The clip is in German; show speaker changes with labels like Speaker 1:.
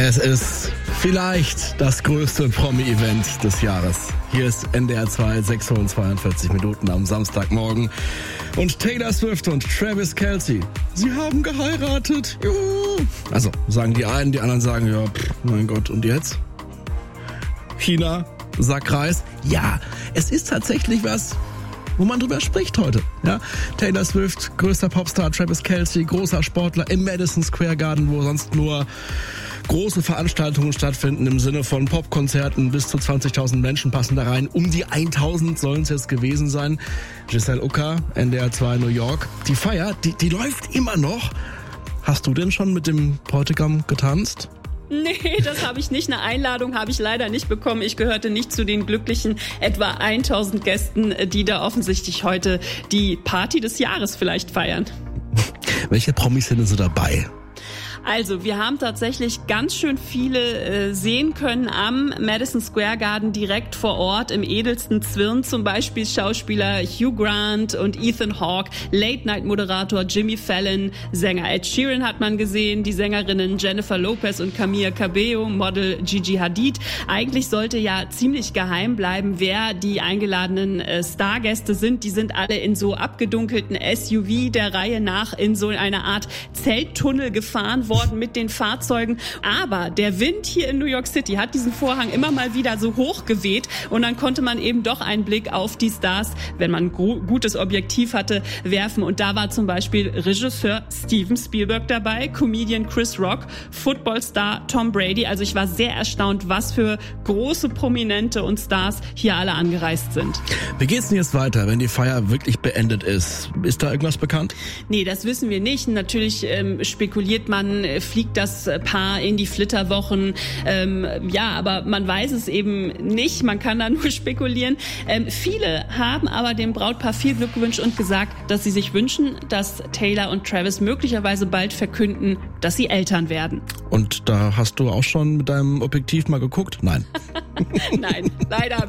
Speaker 1: Es ist vielleicht das größte Promi-Event des Jahres. Hier ist NDR 2, 6 Uhr und 42 Minuten am Samstagmorgen. Und Taylor Swift und Travis Kelce, sie haben geheiratet. Juhu. Also sagen die einen, die anderen sagen, ja, mein Gott, und jetzt? China, Sackreis. Ja, es ist tatsächlich was, wo man drüber spricht heute. Ja, Taylor Swift, größter Popstar, Travis Kelce, großer Sportler im Madison Square Garden, wo sonst nur große Veranstaltungen stattfinden im Sinne von Popkonzerten. Bis zu 20.000 Menschen passen da rein. Um die 1.000 sollen es jetzt gewesen sein. Giselle Ucker, NDR 2 New York. Die Feier, die läuft immer noch. Hast du denn schon mit dem Bräutigam getanzt?
Speaker 2: Nee, das habe ich nicht. Eine Einladung habe ich leider nicht bekommen. Ich gehörte nicht zu den glücklichen etwa 1.000 Gästen, die da offensichtlich heute die Party des Jahres vielleicht feiern.
Speaker 1: Welche Promis sind denn so dabei?
Speaker 2: Also, wir haben tatsächlich ganz schön viele sehen können am Madison Square Garden direkt vor Ort im edelsten Zwirn. Zum Beispiel Schauspieler Hugh Grant und Ethan Hawke, Late-Night-Moderator Jimmy Fallon, Sänger Ed Sheeran hat man gesehen, die Sängerinnen Jennifer Lopez und Camila Cabello, Model Gigi Hadid. Eigentlich sollte ja ziemlich geheim bleiben, wer die eingeladenen Stargäste sind. Die sind alle in so abgedunkelten SUV der Reihe nach in so einer Art Zelttunnel gefahren worden mit den Fahrzeugen. Aber der Wind hier in New York City hat diesen Vorhang immer mal wieder so hoch geweht und dann konnte man eben doch einen Blick auf die Stars, wenn man ein gutes Objektiv hatte, werfen. Und da war zum Beispiel Regisseur Steven Spielberg dabei, Comedian Chris Rock, Footballstar Tom Brady. Also ich war sehr erstaunt, was für große Prominente und Stars hier alle angereist sind.
Speaker 1: Wie geht's denn jetzt weiter, wenn die Feier wirklich beendet ist? Ist da irgendwas bekannt?
Speaker 2: Nee, das wissen wir nicht. Natürlich spekuliert man, fliegt das Paar in die Flitterwochen. Ja, aber man weiß es eben nicht. Man kann da nur spekulieren. Viele haben aber dem Brautpaar viel Glück gewünscht und gesagt, dass sie sich wünschen, dass Taylor und Travis möglicherweise bald verkünden, dass sie Eltern werden.
Speaker 1: Und da hast du auch schon mit deinem Objektiv mal geguckt? Nein.
Speaker 2: Nein, leider